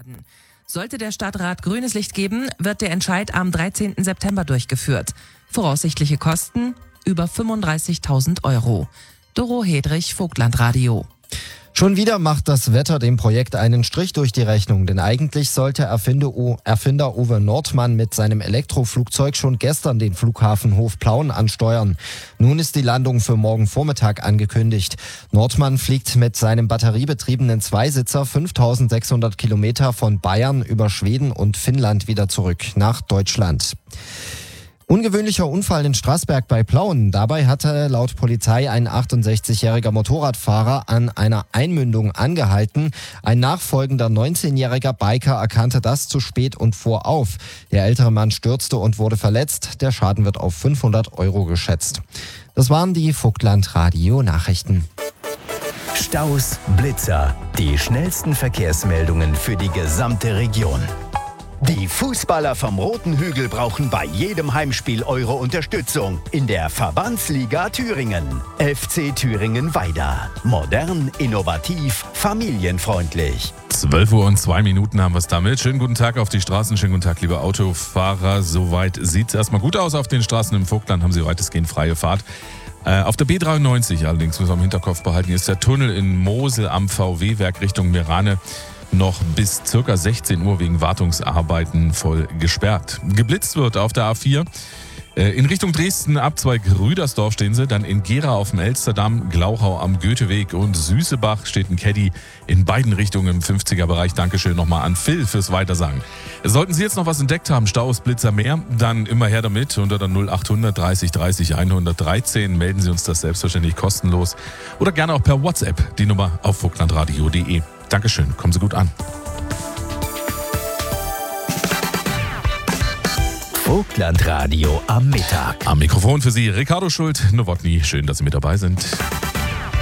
werden. Sollte der Stadtrat grünes Licht geben, wird der Entscheid am 13. September durchgeführt. Voraussichtliche Kosten über 35.000 Euro. Doro Hedrich, Vogtlandradio. Schon wieder macht das Wetter dem Projekt einen Strich durch die Rechnung, denn eigentlich sollte Erfinder Uwe Nordmann mit seinem Elektroflugzeug schon gestern den Flughafen Hofplauen ansteuern. Nun ist die Landung für morgen Vormittag angekündigt. Nordmann fliegt mit seinem batteriebetriebenen Zweisitzer 5.600 Kilometer von Bayern über Schweden und Finnland wieder zurück nach Deutschland. Ungewöhnlicher Unfall in Straßberg bei Plauen. Dabei hatte laut Polizei ein 68-jähriger Motorradfahrer an einer Einmündung angehalten. Ein nachfolgender 19-jähriger Biker erkannte das zu spät und fuhr auf. Der ältere Mann stürzte und wurde verletzt. Der Schaden wird auf 500 Euro geschätzt. Das waren die Vogtland-Radio-Nachrichten. Staus, Blitzer, die schnellsten Verkehrsmeldungen für die gesamte Region. Die Fußballer vom Roten Hügel brauchen bei jedem Heimspiel eure Unterstützung in der Verbandsliga Thüringen. FC Thüringen-Weida. Modern, innovativ, familienfreundlich. 12:02 haben wir es damit. Schönen guten Tag auf die Straßen, schönen guten Tag, liebe Autofahrer. Soweit sieht es erstmal gut aus auf den Straßen im Vogtland, haben Sie weitestgehend freie Fahrt. Auf der B93 allerdings, müssen wir im Hinterkopf behalten, ist der Tunnel in Mosel am VW-Werk Richtung Merane noch bis ca. 16 Uhr wegen Wartungsarbeiten voll gesperrt. Geblitzt wird auf der A4. In Richtung Dresden, Abzweig Rüdersdorf stehen sie, dann in Gera auf dem Elsterdamm, Glauchau am Goetheweg und Süßebach steht ein Caddy in beiden Richtungen im 50er-Bereich. Dankeschön nochmal an Phil fürs Weitersagen. Sollten Sie jetzt noch was entdeckt haben, Staus, Blitzer, mehr, dann immer her damit unter der 0800 30 30 113. Melden Sie uns das selbstverständlich kostenlos oder gerne auch per WhatsApp, die Nummer auf vogtlandradio.de. Dankeschön, kommen Sie gut an. Vogtlandradio am Mittag. Am Mikrofon für Sie Ricardo Schult, Nowotny. Schön, dass Sie mit dabei sind.